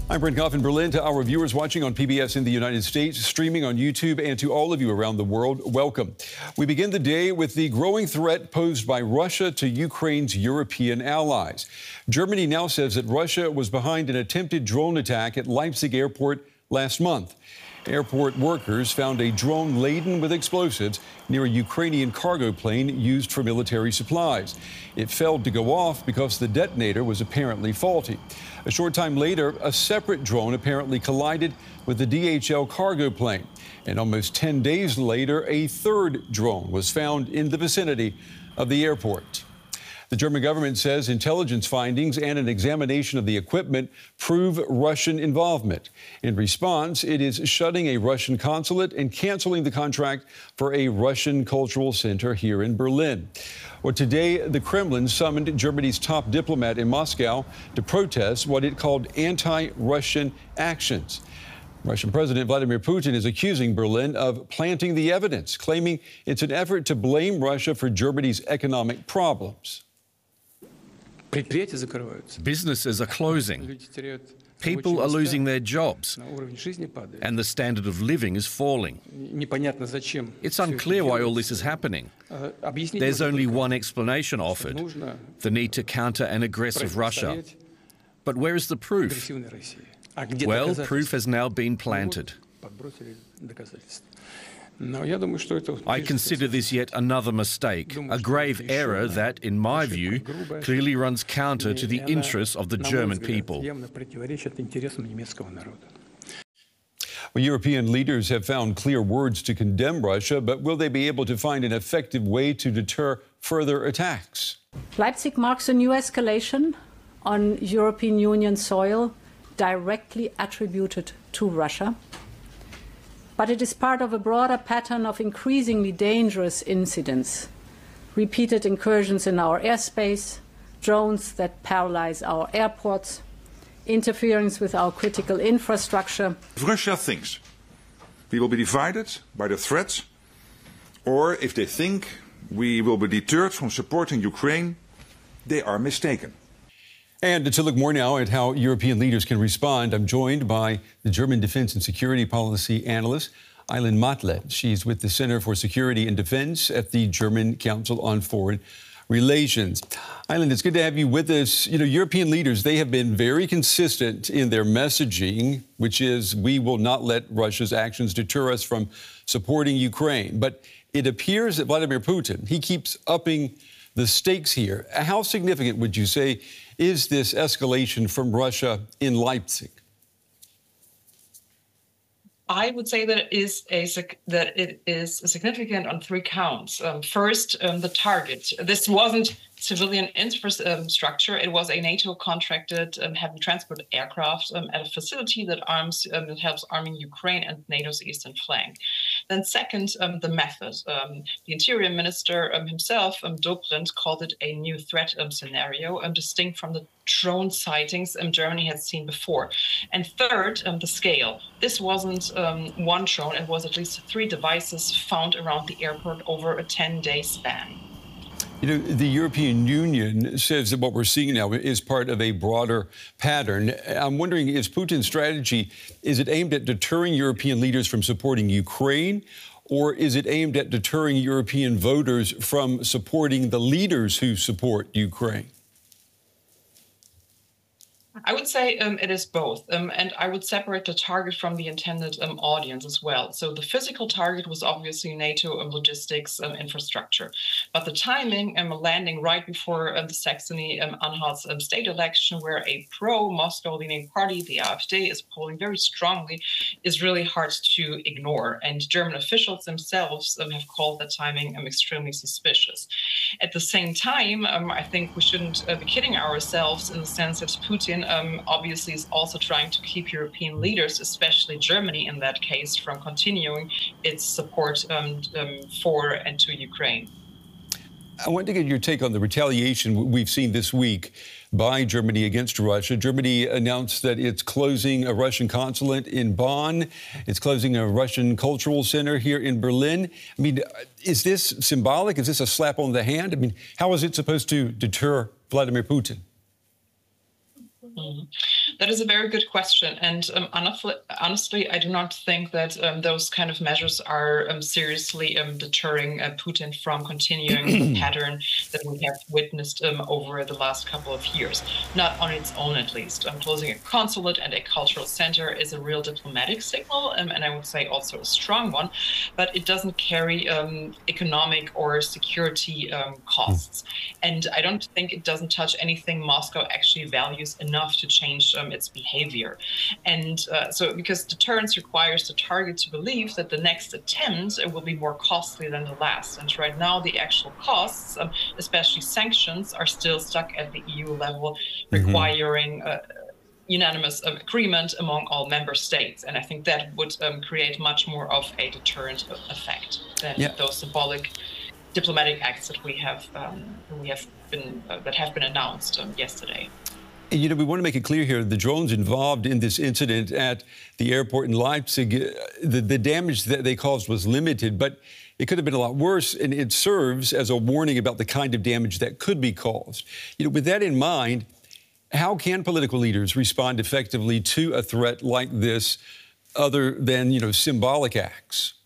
I'm Brent Goff in Berlin. To our viewers watching on PBS in the United States, streaming on YouTube, and to all of you around the world, welcome. We begin the day with the growing threat posed by Russia to Ukraine's European allies. Germany now says that Russia was behind an attempted drone attack at Leipzig airport last month. Airport workers found a drone laden with explosives near a Ukrainian cargo plane used for military supplies. It failed to go off because the detonator was apparently faulty. A short time later, a separate drone apparently collided with the DHL cargo plane. And almost 10 days later, a third drone was found in the vicinity of the airport. The German government says intelligence findings and an examination of the equipment prove Russian involvement. In response, it is shutting a Russian consulate and canceling the contract for a Russian cultural center here in Berlin. Well, today, the Kremlin summoned Germany's top diplomat in Moscow to protest what it called anti-Russian actions. Russian President Vladimir Putin is accusing Berlin of planting the evidence, claiming it's an effort to blame Russia for Germany's economic problems. Businesses are closing. People are losing their jobs, and the standard of living is falling. It's unclear why all this is happening. There's only one explanation offered: the need to counter an aggressive Russia. But where is the proof? Well, proof has now been planted. I consider this yet another mistake, a grave error that, in my view, clearly runs counter to the interests of the German people. Well, European leaders have found clear words to condemn Russia, but will they be able to find an effective way to deter further attacks? Leipzig marks a new escalation on European Union soil directly attributed to Russia. But it is part of a broader pattern of increasingly dangerous incidents, repeated incursions in our airspace, drones that paralyze our airports, interference with our critical infrastructure. If Russia thinks we will be divided by the threats, or if they think we will be deterred from supporting Ukraine, they are mistaken. And to look more now at how European leaders can respond, I'm joined by the German Defense and Security Policy Analyst, Eileen Matle. She's with the Center for Security and Defense at the German Council on Foreign Relations. Eileen, it's good to have you with us. You know, European leaders, they have been very consistent in their messaging, which is we will not let Russia's actions deter us from supporting Ukraine. But it appears that Vladimir Putin, he keeps upping the stakes here. How significant would you say is this escalation from Russia in Leipzig? I would say that it is significant on three counts. First, the target. This wasn't civilian infrastructure. It was a NATO-contracted heavy transport aircraft at a facility that helps arming Ukraine and NATO's eastern flank. Then second, the method. The Interior Minister himself, Dobrindt, called it a new threat scenario, distinct from the drone sightings Germany had seen before. And third, the scale. This wasn't one drone. It was at least 3 devices found around the airport over a 10-day span. You know, the European Union says that what we're seeing now is part of a broader pattern. I'm wondering, is Putin's strategy, is it aimed at deterring European leaders from supporting Ukraine, or is it aimed at deterring European voters from supporting the leaders who support Ukraine? I would say it is both, and I would separate the target from the intended audience as well. So the physical target was obviously NATO logistics infrastructure, but the timing landing right before the Saxony-Anhalt's state election, where a pro-Moscow-leaning party, the AfD, is polling very strongly, is really hard to ignore. And German officials themselves have called that timing extremely suspicious. At the same time, I think we shouldn't be kidding ourselves in the sense that Putin obviously is also trying to keep European leaders, especially Germany in that case, from continuing its support for and to Ukraine. I want to get your take on the retaliation we've seen this week by Germany against Russia. Germany announced that it's closing a Russian consulate in Bonn. It's closing a Russian cultural center here in Berlin. I mean, is this symbolic? Is this a slap on the hand? I mean, how is it supposed to deter Vladimir Putin? That is a very good question. And honestly, I do not think that those kind of measures are seriously deterring Putin from continuing the pattern that we have witnessed over the last couple of years. Not on its own, at least. Closing a consulate and a cultural center is a real diplomatic signal, and I would say also a strong one, but it doesn't carry economic or security costs. And I don't think it doesn't touch anything Moscow actually values enough to change its behavior. And so because deterrence requires the target to believe that the next attempt will be more costly than the last. And right now, the actual costs, especially sanctions, are still stuck at the EU level, requiring unanimous agreement among all member states. And I think that would create much more of a deterrent effect than those symbolic diplomatic acts that have been announced yesterday. And, you know, we want to make it clear here, the drones involved in this incident at the airport in Leipzig, the damage that they caused was limited, but it could have been a lot worse, and it serves as a warning about the kind of damage that could be caused. You know, with that in mind, how can political leaders respond effectively to a threat like this other than, you know, symbolic acts?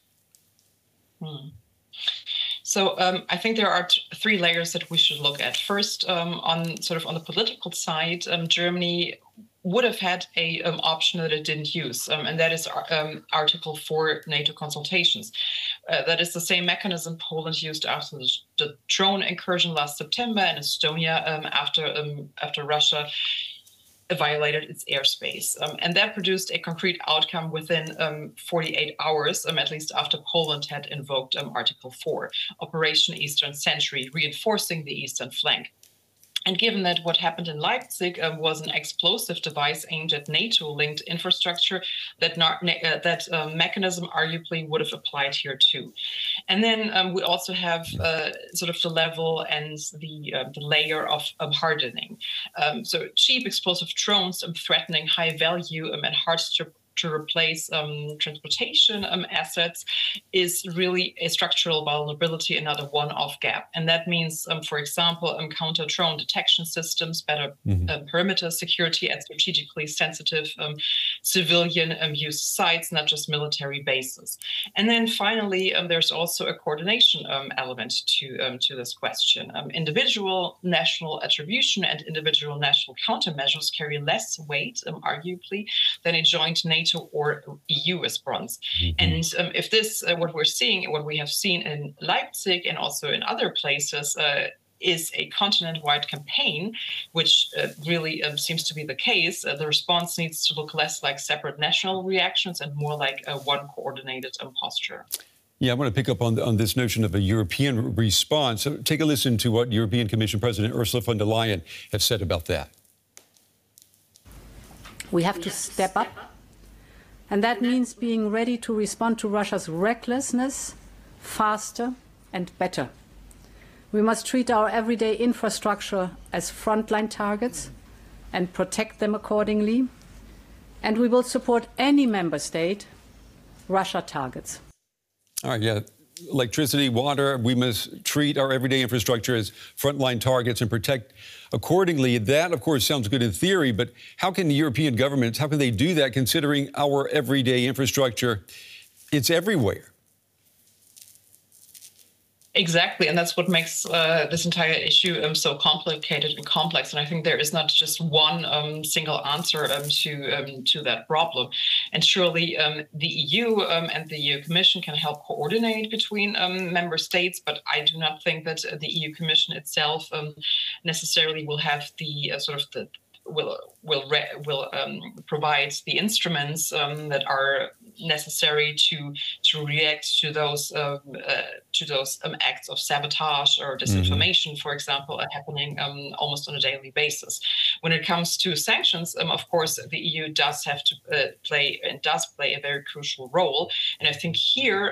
So I think there are three layers that we should look at. First, on the political side, Germany would have had a option that it didn't use, and that is Article 4 NATO consultations. That is the same mechanism Poland used after the drone incursion last September, and Estonia after Russia violated its airspace. And that produced a concrete outcome within 48 hours, at least after Poland had invoked Article 4, Operation Eastern Sentry, reinforcing the eastern flank. And given that what happened in Leipzig was an explosive device aimed at NATO-linked infrastructure, that mechanism arguably would have applied here too. And then we also have the level and the layer of hardening. So cheap explosive drones threatening high value and hard to replace transportation assets is really a structural vulnerability, another one-off gap. And that means, for example, counter-drone detection systems, better perimeter security at strategically sensitive civilian use sites, not just military bases. And then finally, there's also a coordination element to this question. Individual national attribution and individual national countermeasures carry less weight, arguably, than a joint NATO or EU response. And if this, what we have seen in Leipzig and also in other places, is a continent-wide campaign, which really seems to be the case, the response needs to look less like separate national reactions and more like one coordinated posture. Yeah, I want to pick up on this notion of a European response. So take a listen to what European Commission President Ursula von der Leyen has said about that. We have to step up. And that means being ready to respond to Russia's recklessness faster and better. We must treat our everyday infrastructure as frontline targets and protect them accordingly. And we will support any member state Russia targets. All right, yeah. Electricity, water, we must treat our everyday infrastructure as frontline targets and protect accordingly. That, of course, sounds good in theory, but how can the European governments, how can they do that considering our everyday infrastructure? It's everywhere. Exactly, and that's what makes this entire issue so complicated and complex. And I think there is not just one single answer to that problem. And surely the EU and the EU Commission can help coordinate between member states, but I do not think that the EU Commission itself necessarily will have the will provide the instruments that are necessary to react to those acts of sabotage or disinformation, for example, happening almost on a daily basis. When it comes to sanctions, of course, the EU does have to play a very crucial role, and I think here